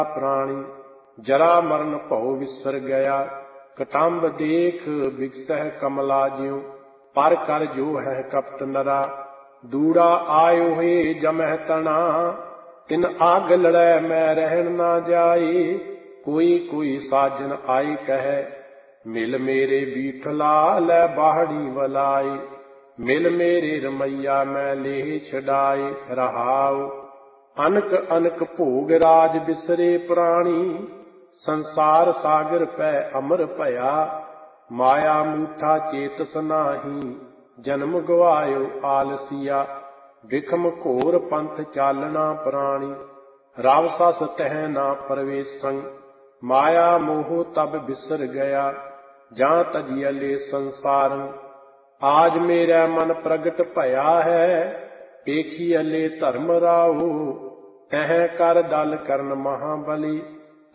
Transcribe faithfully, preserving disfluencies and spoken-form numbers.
ਪ੍ਰਾਣੀ। ਜਰਾ ਮਰਨ ਭਉ ਵਿਸਰ ਗਿਆ, ਕਟੰਬ ਦੇਖ ਬਿਕਸਹਿ ਕਮਲਾ ਜਿਉ। ਪਰ ਕਰ ਜੋ ਹੈ ਕਪਟ ਨਰਾ, ਦੂੜਾ ਆਇਓ ਹੋਏ ਜਮਹਿ ਤਣਾ। ਤਿਨ ਆਗ ਲੜੈ ਮੈਂ ਰਹਿਣ ਨਾ ਜਾਏ, ਕੋਈ ਕੋਈ ਸਾਜਨ ਆਈ ਕਹੈ। ਮਿਲ ਮੇਰੇ ਬੀਠਲਾ ਲੈ ਬਾਹੜੀ ਵਲਾਏ, ਮਿਲ ਮੇਰੇ ਰਮਈਆ ਮੈਂ ਲੇਹ ਛਡਾਏ। ਰਹਾਉ ਅਨਕ ਅਨਕ ਭੋਗ ਰਾਜ ਬਿਸਰੇ ਪ੍ਰਾਣੀ। ਸੰਸਾਰ ਸਾਗਰ ਪੈ ਅਮਰ ਭਇਆ, ਮਾਇਆ ਮੂਠਾ ਚੇਤਸ ਨਾਹੀ। ਜਨਮ ਗਵਾਇਓ ਆਲਸੀਆ, ਵਿਖਮ ਘੋਰ ਪੰਥ ਚਾਲਣਾ ਪ੍ਰਾਣੀ। ਰਵ ਸਸ ਤਹਿ ਨਾ ਪ੍ਰਵੇਸੰ, ਮਾਇਆ ਮੋਹ ਤਬ ਬਿਸਰ ਗਿਆ। ਜਾਂ ਤਜੀਅਲੇ ਸੰਸਾਰੰ, ਆਜ ਮੇਰਾ ਮਨ ਪ੍ਰਗਟ ਭਇਆ ਹੈ। ਵੇਖੀਅਲੇ ਧਰਮ ਰਾਉ, ਤਹਿ ਕਰ ਦਲ ਕਰਨ ਮਹਾਬਲੀ।